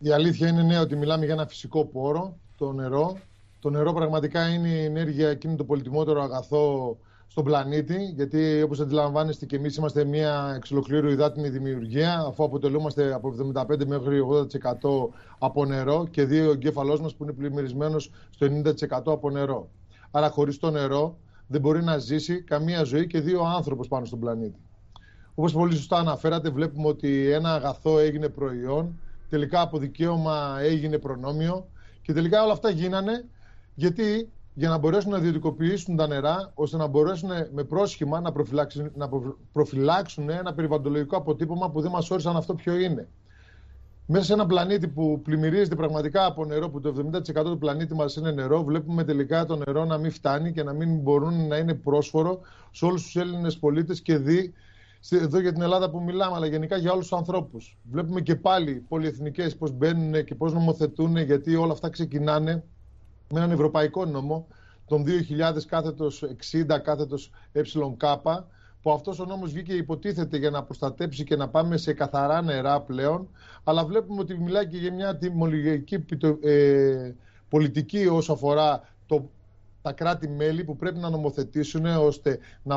Η αλήθεια είναι ναι, ότι μιλάμε για ένα φυσικό πόρο, το νερό. Το νερό πραγματικά είναι η ενέργεια, εκείνο το πολυτιμότερο αγαθό στον πλανήτη, γιατί όπως αντιλαμβάνεστε και εμείς είμαστε μια εξ ολοκλήρου υδάτινη δημιουργία, αφού αποτελούμαστε από 75 μέχρι 80% από νερό και ο εγκέφαλός μας που είναι πλημμυρισμένος στο 90% από νερό. Άρα χωρίς το νερό δεν μπορεί να ζήσει καμία ζωή και δύο άνθρωπος πάνω στον πλανήτη. Όπως πολύ σωστά αναφέρατε, βλέπουμε ότι ένα αγαθό έγινε προϊόν, τελικά από δικαίωμα έγινε προνόμιο και τελικά όλα αυτά γίνανε γιατί για να μπορέσουν να ιδιωτικοποιήσουν τα νερά, ώστε να μπορέσουν με πρόσχημα να προφυλάξουν ένα περιβαλλοντολογικό αποτύπωμα που δεν μας όρισαν αυτό ποιο είναι. Μέσα σε ένα πλανήτη που πλημμυρίζεται πραγματικά από νερό, που το 70% του πλανήτη μας είναι νερό, βλέπουμε τελικά το νερό να μην φτάνει και να μην μπορούν να είναι πρόσφορο σε όλους τους Έλληνες πολίτες και εδώ για την Ελλάδα που μιλάμε, αλλά γενικά για όλους τους ανθρώπους. Βλέπουμε και πάλι πολυεθνικές πώς μπαίνουν και πώς νομοθετούν, γιατί όλα αυτά ξεκινάνε με έναν ευρωπαϊκό νόμο, τον 2000/60/ΕΚ, που αυτός ο νόμος βγήκε υποτίθεται για να προστατέψει και να πάμε σε καθαρά νερά πλέον, αλλά βλέπουμε ότι μιλάει και για μια τιμολογική πολιτική όσο αφορά τα κράτη-μέλη που πρέπει να νομοθετήσουν ώστε να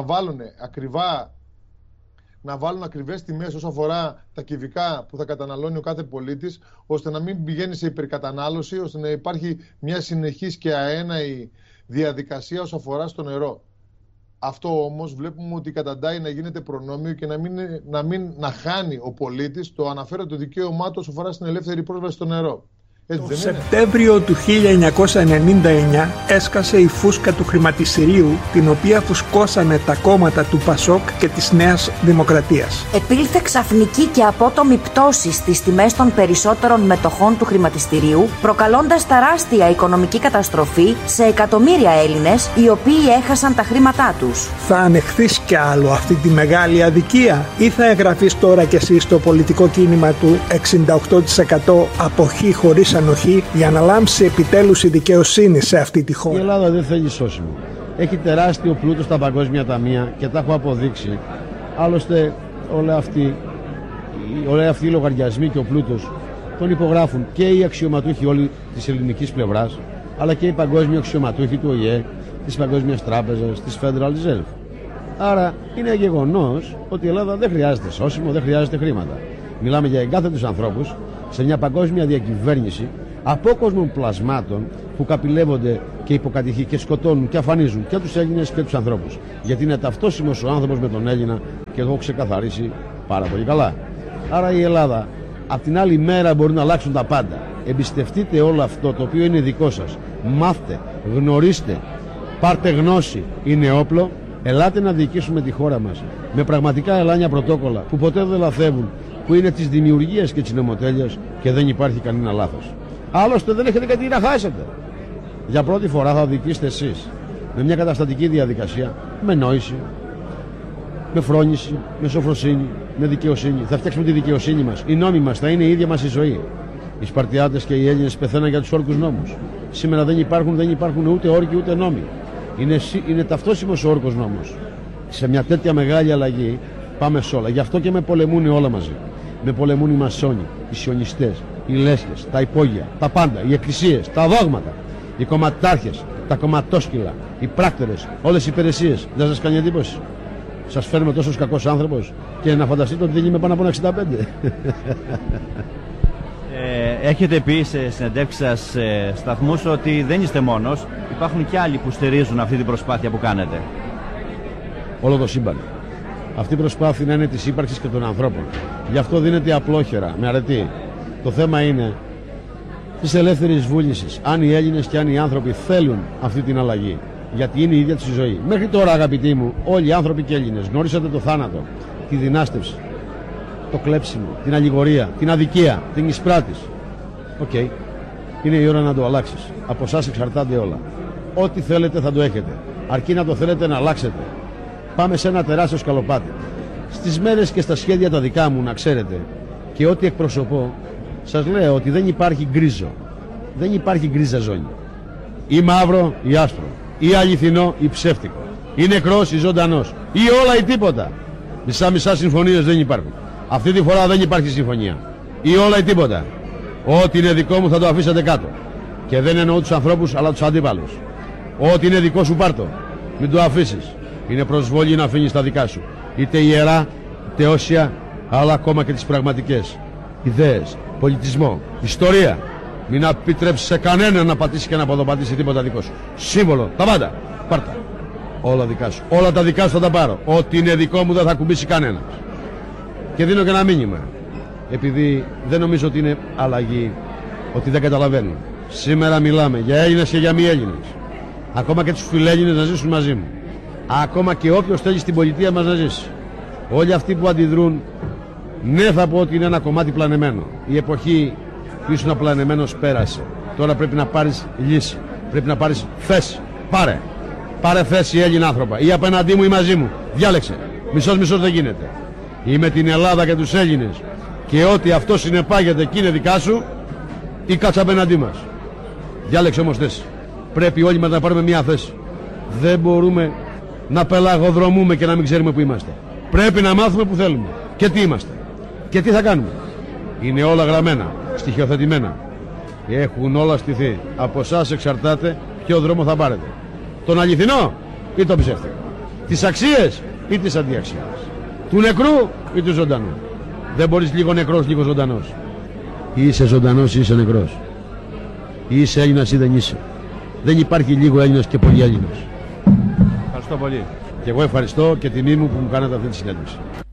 βάλουν ακριβές τιμές όσο αφορά τα κυβικά που θα καταναλώνει ο κάθε πολίτης, ώστε να μην πηγαίνει σε υπερκατανάλωση, ώστε να υπάρχει μια συνεχής και αέναη διαδικασία όσο αφορά στο νερό. Αυτό όμως βλέπουμε ότι καταντάει να γίνεται προνόμιο και να χάνει ο πολίτης το αναφέρετο δικαίωμά του όσο αφορά στην ελεύθερη πρόσβαση στο νερό. Το Σεπτέμβριο του 1999 έσκασε η φούσκα του χρηματιστηρίου, την οποία φουσκώσανε τα κόμματα του Πασόκ και της Νέας Δημοκρατίας. Επήλθε ξαφνική και απότομη πτώση στις τιμές των περισσότερων μετοχών του χρηματιστηρίου, προκαλώντας τεράστια οικονομική καταστροφή σε εκατομμύρια Έλληνες, οι οποίοι έχασαν τα χρήματά τους. Θα ανεχθείς κι άλλο αυτή τη μεγάλη αδικία ή θα εγγραφείς τώρα κι εσύ στο πολιτικό κίνημα του 68% αποχή χωρίς ανοχή για να λάμψει επιτέλους η δικαιοσύνη σε αυτή τη χώρα? Η Ελλάδα δεν θέλει σώσιμο. Έχει τεράστιο πλούτο στα παγκόσμια ταμεία και τα έχω αποδείξει. Άλλωστε όλοι αυτοί οι λογαριασμοί και ο πλούτος τον υπογράφουν και οι αξιωματούχοι όλοι της ελληνικής πλευράς, αλλά και οι παγκόσμιοι αξιωματούχοι του ΟΗΕ, της Παγκόσμιας Τράπεζας, της Federal Reserve. Άρα είναι γεγονός ότι η Ελλάδα δεν χρειάζεται σώσιμο, δεν χρειάζεται χρήματα. Μιλάμε για εγκάθετους ανθρώπους σε μια παγκόσμια διακυβέρνηση απόκοσμων πλασμάτων που καπηλεύονται και υποκατηχεί και σκοτώνουν και αφανίζουν και τους Έλληνες και τους ανθρώπους. Γιατί είναι ταυτόσιμος ο άνθρωπος με τον Έλληνα και το έχω ξεκαθαρίσει πάρα πολύ καλά. Άρα η Ελλάδα από την άλλη μέρα μπορεί να αλλάξουν τα πάντα. Εμπιστευτείτε όλο αυτό το οποίο είναι δικό σας. Μάθτε, γνωρίστε, πάρτε γνώση, είναι όπλο. Ελάτε να διοικήσουμε τη χώρα μας με πραγματικά ελάνια πρωτόκολλα που ποτέ δεν λαθεύουν, που είναι της δημιουργίας και της νομοτέλειας και δεν υπάρχει κανένα λάθος. Άλλωστε δεν έχετε κάτι να χάσετε. Για πρώτη φορά θα διοικήσετε εσείς με μια καταστατική διαδικασία, με νόηση, με φρόνηση, με σοφροσύνη, με δικαιοσύνη. Θα φτιάξουμε τη δικαιοσύνη μας. Οι νόμοι μας θα είναι η ίδια μας η ζωή. Οι Σπαρτιάτες και οι Έλληνες πεθαίναν για τους όρκους νόμους. Σήμερα δεν υπάρχουν ούτε όρκοι ούτε νόμοι. Είναι ταυτόσιμος ο όρκος νόμος. Σε μια τέτοια μεγάλη αλλαγή πάμε σε όλα. Γι' αυτό και με πολεμούν όλα μαζί. Με πολεμούν οι μασόνοι, οι σιωνιστές, οι λέσχες, τα υπόγεια, τα πάντα, οι εκκλησίες, τα δόγματα, οι κομματάρχες, τα κομματόσκυλα, οι πράκτορες, όλες οι υπηρεσίες. Δεν σας κάνει εντύπωση? Σας φέρνουμε τόσος κακός άνθρωπος και να φανταστείτε ότι δεν είμαι πάνω από ένα 65. Έχετε πει σε συνεντεύξεις σας σε σταθμούς ότι δεν είστε μόνος. Υπάρχουν και άλλοι που στηρίζουν αυτή την προσπάθεια που κάνετε. Όλο το σύμπαν. Αυτή η προσπάθεια είναι της ύπαρξης και των ανθρώπων. Γι' αυτό δίνεται απλόχερα, με αρετή. Το θέμα είναι της ελεύθερης βούλησης. Αν οι Έλληνες και αν οι άνθρωποι θέλουν αυτή την αλλαγή. Γιατί είναι η ίδια της η ζωή. Μέχρι τώρα, αγαπητοί μου, όλοι οι άνθρωποι και Έλληνες γνώρισατε το θάνατο, τη δυνάστευση, το κλέψιμο, την αλληγορία, την αδικία, την εισπράτηση. Οκ. Είναι η ώρα να το αλλάξεις. Από εσάς εξαρτάται όλα. Ό,τι θέλετε θα το έχετε. Αρκεί να το θέλετε να αλλάξετε. Πάμε σε ένα τεράστιο σκαλοπάτι. Στις μέρες και στα σχέδια τα δικά μου, να ξέρετε, και ό,τι εκπροσωπώ, σας λέω ότι δεν υπάρχει γκρίζο. Δεν υπάρχει γκρίζα ζώνη. Ή μαύρο ή άσπρο. Ή αληθινό ή ψεύτικο. Ή νεκρός ή ζωντανός. Ή όλα ή τίποτα. Μισά-μισά συμφωνίες δεν υπάρχουν. Αυτή τη φορά δεν υπάρχει συμφωνία. Ή όλα ή τίποτα. Ό,τι είναι δικό μου θα το αφήσετε κάτω. Και δεν εννοώ τους ανθρώπους, αλλά τους αντίπαλους. Ό,τι είναι δικό σου πάρτο. Μην το αφήσεις. Είναι προσβολή να αφήνεις τα δικά σου. Είτε ιερά, είτε όσια, αλλά ακόμα και τις πραγματικές. Ιδέες, πολιτισμό, ιστορία. Μην επιτρέψεις σε κανέναν να πατήσει και να αποδοπατήσει τίποτα δικό σου. Σύμβολο, τα πάντα. Πάρτα. Όλα δικά σου. Όλα τα δικά σου θα τα πάρω. Ό,τι είναι δικό μου δεν θα κουμπίσει κανένας. Και δίνω και ένα μήνυμα. Επειδή δεν νομίζω ότι είναι αλλαγή, ότι δεν καταλαβαίνουν. Σήμερα μιλάμε για Έλληνες και για μη Έλληνες. Ακόμα και τους φιλέλληνες να ζήσουν μαζί μου. Ακόμα και όποιος θέλει στην πολιτεία μας να ζήσει. Όλοι αυτοί που αντιδρούν, ναι, θα πω ότι είναι ένα κομμάτι πλανεμένο. Η εποχή που ήσουν πλανεμένος πέρασε. Τώρα πρέπει να πάρεις λύση. Πρέπει να πάρεις θέση. Πάρε. Πάρε θέση, Έλληνα άνθρωπα. Ή απέναντί μου ή μαζί μου. Διάλεξε. Μισός δεν γίνεται. Ή με την Ελλάδα και τους Έλληνες. Και ό,τι αυτό συνεπάγεται και είναι δικά σου, ή κάτσε απέναντί μας. Διάλεξε όμως θέση. Πρέπει όλοι μας να πάρουμε μια θέση. Δεν μπορούμε να πελαγοδρομούμε και να μην ξέρουμε που είμαστε. Πρέπει να μάθουμε που θέλουμε. Και τι είμαστε. Και τι θα κάνουμε. Είναι όλα γραμμένα, στοιχειοθετημένα. Έχουν όλα στηθεί. Από εσάς εξαρτάται ποιο δρόμο θα πάρετε. Τον αληθινό ή τον ψεύτικο. Τις αξίες ή τις αντιαξίες. Του νεκρού ή του ζωντανού. Δεν μπορείς λίγο νεκρός, λίγο ζωντανός. Ή είσαι ζωντανός ή είσαι νεκρός. Ή είσαι Έλληνας ή δεν είσαι. Δεν υπάρχει λίγο Έλληνας και πολύ Έλληνας. Ευχαριστώ πολύ. Και εγώ ευχαριστώ και τιμή μου που μου κάνατε αυτή τη συνέντευξη.